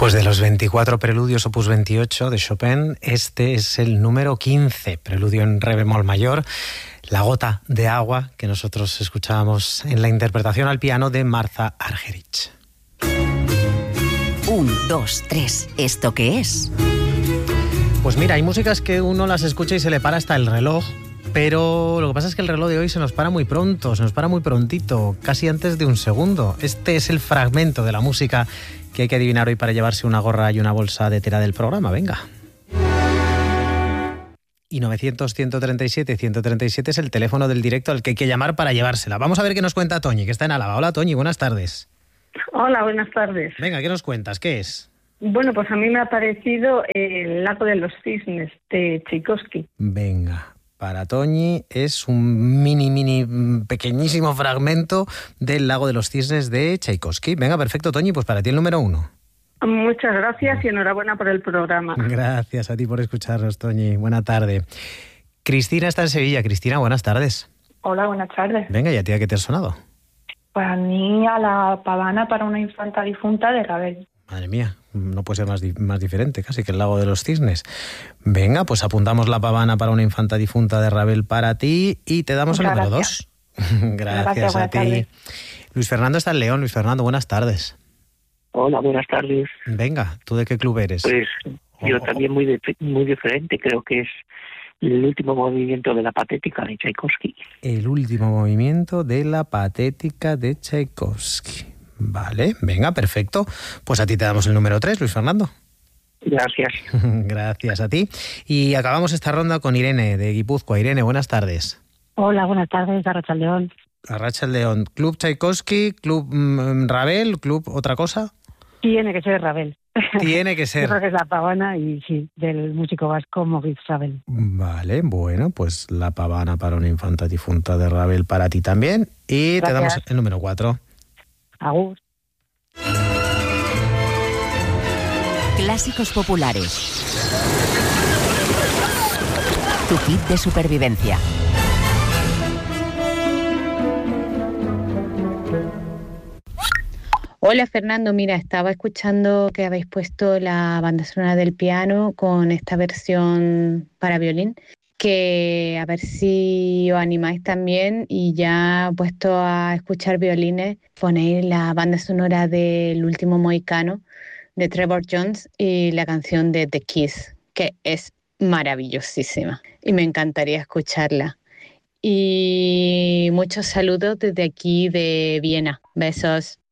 Pues de los 24 preludios opus 28 de Chopin, este es el número 15, preludio en re bemol mayor, La gota de agua, que nosotros escuchábamos en la interpretación al piano de Martha Argerich. 1, 2, 3, ¿esto qué es? Pues mira, hay músicas que uno las escucha y se le para hasta el reloj, pero lo que pasa es que el reloj de hoy se nos para muy pronto, se nos para muy prontito, casi antes de un segundo. Este es el fragmento de la música que hay que adivinar hoy para llevarse una gorra y una bolsa de tela del programa. Venga. Y 900-137-137 es el teléfono del directo al que hay que llamar para llevársela. Vamos a ver qué nos cuenta Toñi, que está en Álava. Hola Toñi, buenas tardes. Hola, buenas tardes. Venga, ¿qué nos cuentas? ¿Qué es? Bueno, pues a mí me ha parecido El lago de los cisnes de Tchaikovsky. Venga, para Toñi es un pequeñísimo fragmento del Lago de los Cisnes de Tchaikovsky. Venga, perfecto, Toñi, pues para ti el número 1. Muchas gracias y enhorabuena por el programa. Gracias a ti por escucharnos, Toñi. Buena tarde. Cristina está en Sevilla. Cristina, buenas tardes. Hola, buenas tardes. Venga, ¿y a ti a qué te ha sonado? Pues a mí a La pavana para una infanta difunta de Ravel. Madre mía, no puede ser más diferente casi que el Lago de los Cisnes. Venga, pues apuntamos La pavana para una infanta difunta de Ravel para ti y te damos el número 2. Gracias a ti. Tardes. Luis Fernando está en León. Luis Fernando, buenas tardes. Hola, buenas tardes. Venga, ¿tú de qué club eres? Pues yo también muy diferente, creo que es el último movimiento de la Patética de Tchaikovsky. El último movimiento de la Patética de Tchaikovsky. Vale, venga, perfecto. Pues a ti te damos el número 3, Luis Fernando. Gracias. Gracias a ti. Y acabamos esta ronda con Irene, de Guipúzcoa. Irene, buenas tardes. Hola, buenas tardes, Arratsaldeon. Arratsaldeon. ¿Club Tchaikovsky, club Ravel, club otra cosa? Tiene que ser Ravel. Tiene que ser. Yo creo que es La pavana y sí, del músico vasco Maurice Ravel. Vale, bueno, pues La pavana para una infanta difunta de Ravel para ti también. Y Gracias. te damos el número 4. Agur. Clásicos populares. Tu kit de supervivencia. Hola Fernando, mira, estaba escuchando que habéis puesto la banda sonora del piano con esta versión para violín, que a ver si os animáis también y ya puesto a escuchar violines, ponéis la banda sonora del Último Mohicano de Trevor Jones y la canción de The Kiss, que es maravillosísima y me encantaría escucharla. Y muchos saludos desde aquí de Viena. Besos.